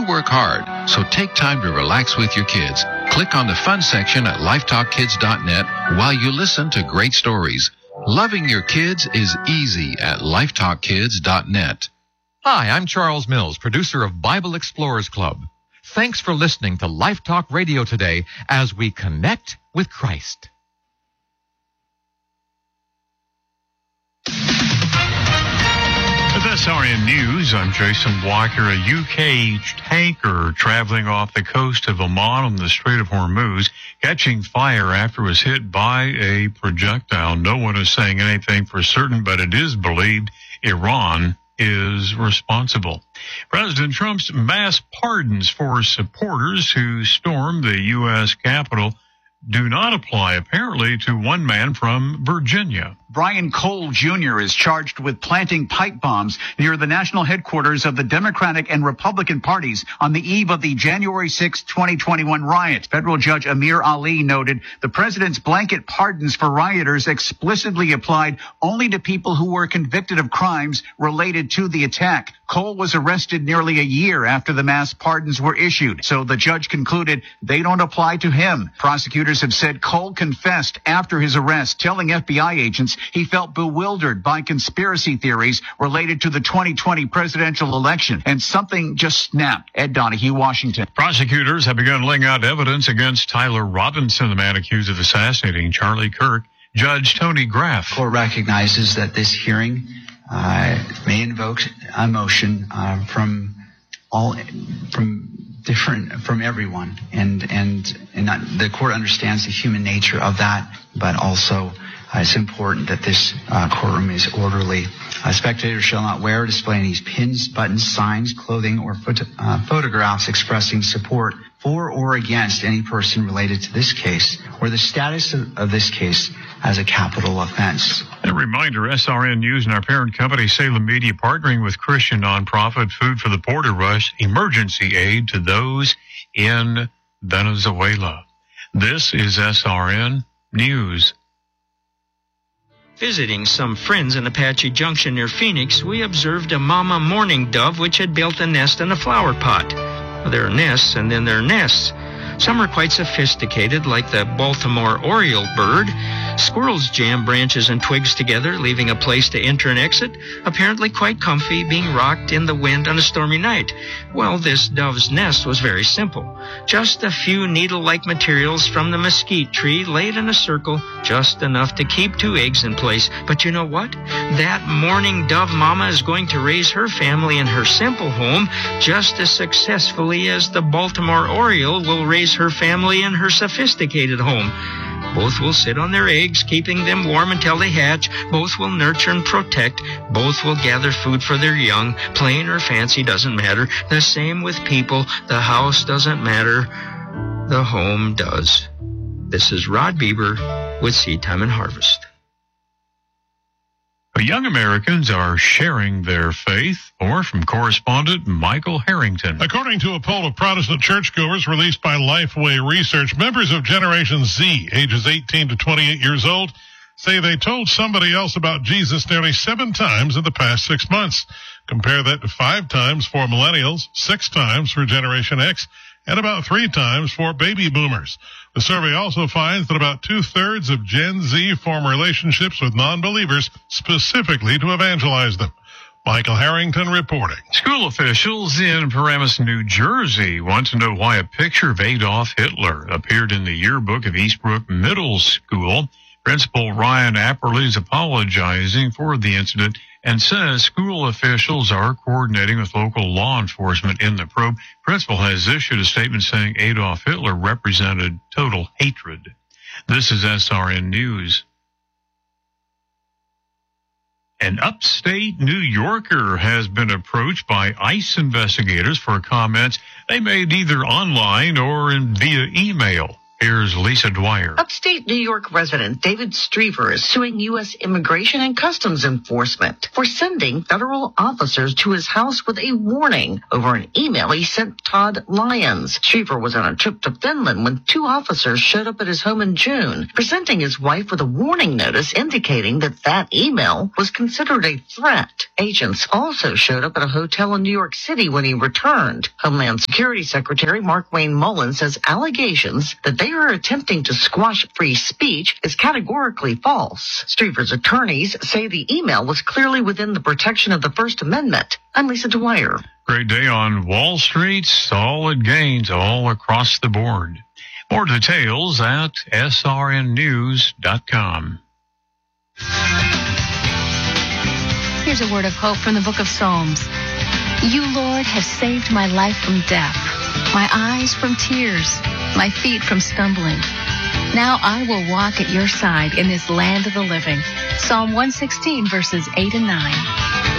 work hard, so take time to relax with your kids. Click on the fun section at lifetalkkids.net while you listen to great stories. Loving your kids is easy at lifetalkkids.net. Hi, I'm Charles Mills, producer of Bible Explorers Club. Thanks for listening to Life Talk Radio today as we connect with Christ. With SRN News, I'm Jason Walker. A UK tanker traveling off the coast of Oman on the Strait of Hormuz catching fire after it was hit by a projectile. No one is saying anything for certain, but it is believed Iran is responsible. President Trump's mass pardons for supporters who stormed the U.S. Capitol do not apply, apparently, to one man from Virginia. Brian Cole Jr. is charged with planting pipe bombs near the national headquarters of the Democratic and Republican parties on the eve of the January 6, 2021 riot. Federal Judge Amir Ali noted the president's blanket pardons for rioters explicitly applied only to people who were convicted of crimes related to the attack. Cole was arrested nearly a year after the mass pardons were issued, so the judge concluded they don't apply to him. Prosecutors have said Cole confessed after his arrest, telling FBI agents he felt bewildered by conspiracy theories related to the 2020 presidential election, and something just snapped. Ed Donahue, Washington. Prosecutors have begun laying out evidence against Tyler Robinson, the man accused of assassinating Charlie Kirk. Judge Tony Graff. The court recognizes that this hearing may invoke a motion from everyone, and the court understands the human nature of that, but also it's important that this courtroom is orderly. Spectators shall not wear or display any pins, buttons, signs, clothing, or photographs expressing support for or against any person related to this case or the status of this case as a capital offense. A reminder, SRN News and our parent company, Salem Media, partnering with Christian nonprofit Food for the Poor to rush emergency aid to those in Venezuela. This is SRN News. Visiting some friends in Apache Junction near Phoenix, we observed a mama mourning dove which had built a nest in a flower pot. There are nests and then there are nests. Some are quite sophisticated, like the Baltimore Oriole bird. Squirrels jam branches and twigs together, leaving a place to enter and exit, apparently quite comfy, being rocked in the wind on a stormy night. Well, this dove's nest was very simple. Just a few needle-like materials from the mesquite tree laid in a circle, just enough to keep 2 eggs in place. But you know what? That mourning dove mama is going to raise her family in her simple home just as successfully as the Baltimore Oriole will raise her family in her sophisticated home. Both will sit on their eggs, keeping them warm until they hatch. Both will nurture and protect. Both will gather food for their young. Plain or fancy doesn't matter. The same with people. The house doesn't matter. The home does. This is Rod Bieber with Seed Time and Harvest. Young Americans are sharing their faith. More from correspondent Michael Harrington. According to a poll of Protestant churchgoers released by Lifeway Research, members of Generation Z, ages 18 to 28 years old, say they told somebody else about Jesus nearly 7 times in the past 6 months. Compare that to 5 times for millennials, 6 times for Generation X, and about 3 times for baby boomers. The survey also finds that about 2/3 of Gen Z form relationships with non-believers specifically to evangelize them. Michael Harrington reporting. School officials in Paramus, New Jersey want to know why a picture of Adolf Hitler appeared in the yearbook of Eastbrook Middle School. Principal Ryan Apperly is apologizing for the incident and says school officials are coordinating with local law enforcement in the probe. Principal has issued a statement saying Adolf Hitler represented total hatred. This is SRN News. An upstate New Yorker has been approached by ICE investigators for comments they made either online or via email. Here's Lisa Dwyer. Upstate New York resident David Strever is suing U.S. Immigration and Customs Enforcement for sending federal officers to his house with a warning over an email he sent Todd Lyons. Strever was on a trip to Finland when two officers showed up at his home in June, presenting his wife with a warning notice indicating that email was considered a threat. Agents also showed up at a hotel in New York City when he returned. Homeland Security Secretary Mark Wayne Mullen says allegations that they are attempting to squash free speech is categorically false. Strever's attorneys say the email was clearly within the protection of the First Amendment. I'm Lisa Dwyer. Great day on Wall Street. Solid gains all across the board. More details at srnnews.com. Here's a word of hope from the book of Psalms. You, Lord, have saved my life from death, my eyes from tears, my feet from stumbling. Now I will walk at your side in this land of the living. Psalm 116, verses 8 and 9.